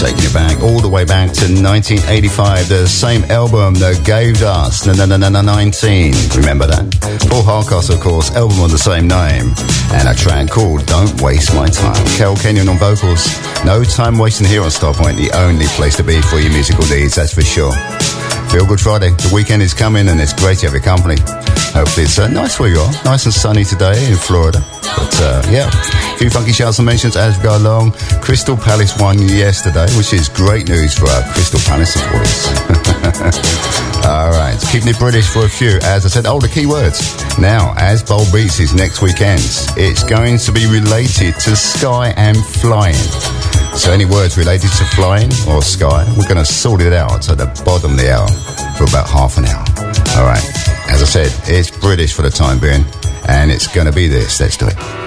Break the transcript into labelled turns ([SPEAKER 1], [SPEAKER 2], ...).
[SPEAKER 1] Taking it back, all the way back to 1985, the same album that gave us 19. Remember that? Paul Hardcastle, of course, album on the same name, and a track called Don't Waste My Time. Kel Kenyon on vocals. No time wasting here on Starpoint, the only place to be for your musical needs, that's for sure. Feel Good Friday. The weekend is coming and it's great to have your company. Hopefully it's nice where you are. Nice and sunny today in Florida. But yeah, a few funky shouts and mentions as we go along. Crystal Palace won yesterday, which is great news for our Crystal Palace supporters. Alright, keeping it British for a few. As I said, the key words. Now, as Bowl Beats is next weekend, it's going to be related to sky and flying. So any words related to flying or sky, we're going to sort it out at the bottom of the hour for about half an hour. All right. As I said, it's British for the time being, and it's going to be this. Let's do it.